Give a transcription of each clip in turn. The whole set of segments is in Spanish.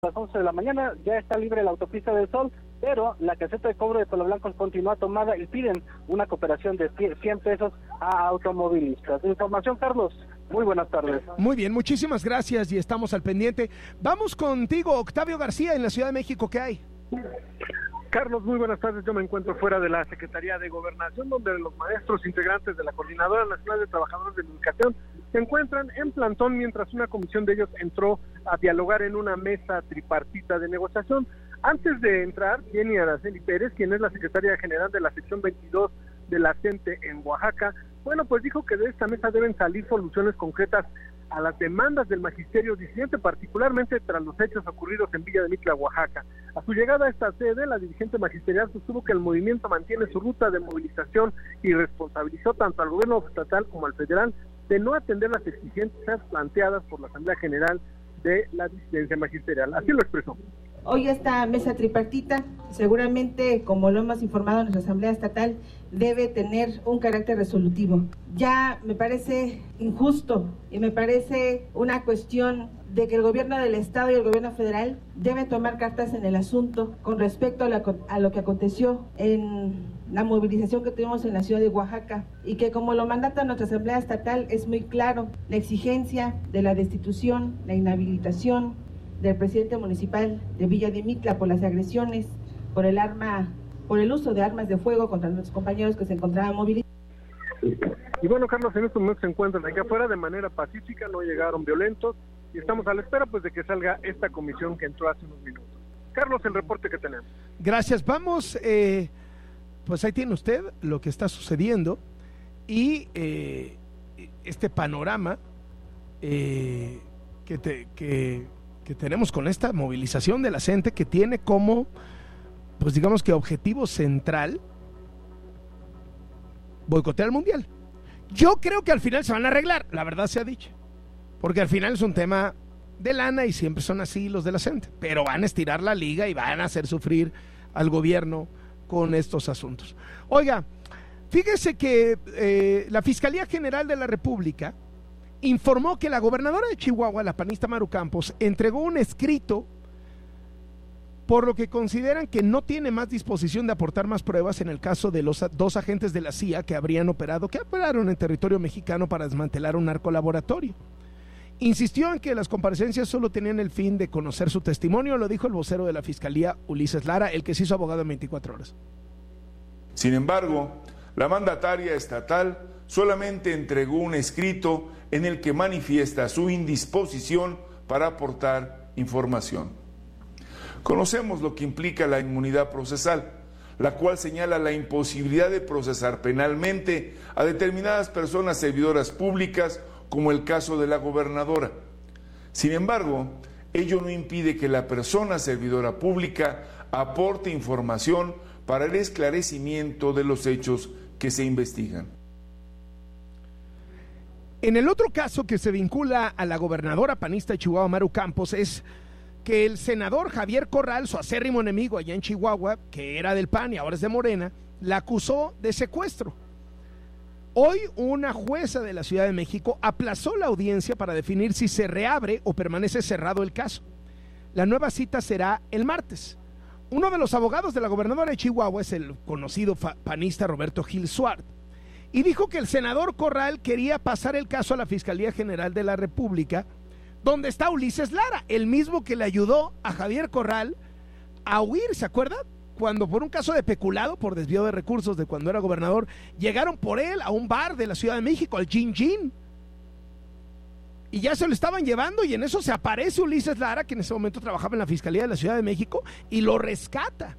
a las 11 de la mañana, ya está libre la autopista del Sol, pero la caseta de cobro de Pueblo Blanco continúa tomada y piden una cooperación de 100 pesos a automovilistas. Información, Carlos. Muy buenas tardes. Muy bien, muchísimas gracias y estamos al pendiente. Vamos contigo, Octavio García, en la Ciudad de México, ¿qué hay? Carlos, muy buenas tardes. Yo me encuentro fuera de la Secretaría de Gobernación, donde los maestros integrantes de la Coordinadora Nacional de Trabajadores de la Educación se encuentran en plantón mientras una comisión de ellos entró a dialogar en una mesa tripartita de negociación. Antes de entrar, Jenny Araceli Pérez, quien es la secretaria general de la sección 22 de la CENTE en Oaxaca, bueno, pues dijo que de esta mesa deben salir soluciones concretas a las demandas del magisterio disidente, particularmente tras los hechos ocurridos en Villa de Mitla, Oaxaca. A su llegada a esta sede, la dirigente magisterial sostuvo que el movimiento mantiene su ruta de movilización y responsabilizó tanto al gobierno estatal como al federal de no atender las exigencias planteadas por la Asamblea General de la disidencia magisterial. Así lo expresó. Hoy esta mesa tripartita, seguramente, como lo hemos informado en nuestra Asamblea Estatal, debe tener un carácter resolutivo. Ya me parece injusto y me parece una cuestión de que el gobierno del Estado y el gobierno federal deben tomar cartas en el asunto con respecto a lo que aconteció en la movilización que tuvimos en la ciudad de Oaxaca, y que, como lo mandata nuestra Asamblea Estatal, es muy claro la exigencia de la destitución, la inhabilitación del presidente municipal de Villa de Mitla por las agresiones, por el uso de armas de fuego contra nuestros compañeros que se encontraban movilizados. Y bueno, Carlos, en estos momentos se encuentran aquí afuera de manera pacífica, no llegaron violentos, y estamos a la espera pues de que salga esta comisión que entró hace unos minutos. Carlos, el reporte que tenemos. Gracias, vamos, pues ahí tiene usted lo que está sucediendo y este panorama que tenemos con esta movilización de la CENTE, que tiene como, pues digamos que objetivo central, boicotear el Mundial. Yo creo que al final se van a arreglar, la verdad sea dicha, porque al final es un tema de lana y siempre son así los de la CENTE, pero van a estirar la liga y van a hacer sufrir al gobierno con estos asuntos. Oiga, fíjese que la Fiscalía General de la República informó que la gobernadora de Chihuahua, la panista Maru Campos, entregó un escrito por lo que consideran que no tiene más disposición de aportar más pruebas en el caso de los 2 agentes de la CIA que operaron en territorio mexicano para desmantelar un narcolaboratorio. Insistió en que las comparecencias solo tenían el fin de conocer su testimonio, lo dijo el vocero de la Fiscalía, Ulises Lara, el que se hizo abogado en 24 horas. Sin embargo, la mandataria estatal solamente entregó un escrito en el que manifiesta su indisposición para aportar información. Conocemos lo que implica la inmunidad procesal, la cual señala la imposibilidad de procesar penalmente a determinadas personas servidoras públicas, como el caso de la gobernadora. Sin embargo, ello no impide que la persona servidora pública aporte información para el esclarecimiento de los hechos que se investigan. En el otro caso que se vincula a la gobernadora panista de Chihuahua, Maru Campos, es que el senador Javier Corral, su acérrimo enemigo allá en Chihuahua, que era del PAN y ahora es de Morena, la acusó de secuestro. Hoy una jueza de la Ciudad de México aplazó la audiencia para definir si se reabre o permanece cerrado el caso. La nueva cita será el martes. Uno de los abogados de la gobernadora de Chihuahua es el conocido panista Roberto Gil Suárez, y dijo que el senador Corral quería pasar el caso a la Fiscalía General de la República, donde está Ulises Lara, el mismo que le ayudó a Javier Corral a huir, ¿se acuerda? Cuando por un caso de peculado por desvío de recursos de cuando era gobernador, llegaron por él a un bar de la Ciudad de México, al Gin Gin, y ya se lo estaban llevando, y en eso se aparece Ulises Lara, que en ese momento trabajaba en la Fiscalía de la Ciudad de México, y lo rescata.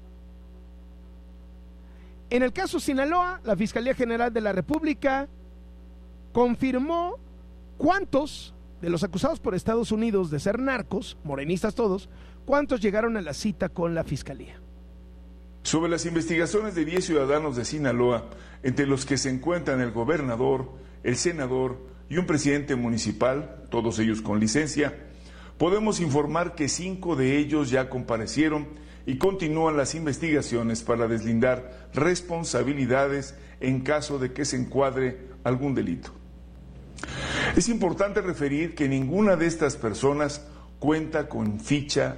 En el caso Sinaloa, la Fiscalía General de la República confirmó cuántos de los acusados por Estados Unidos de ser narcos, morenistas todos, cuántos llegaron a la cita con la Fiscalía. Sobre las investigaciones de 10 ciudadanos de Sinaloa, entre los que se encuentran el gobernador, el senador y un presidente municipal, todos ellos con licencia, podemos informar que 5 de ellos ya comparecieron y continúan las investigaciones para deslindar responsabilidades en caso de que se encuadre algún delito. Es importante referir que ninguna de estas personas cuenta con ficha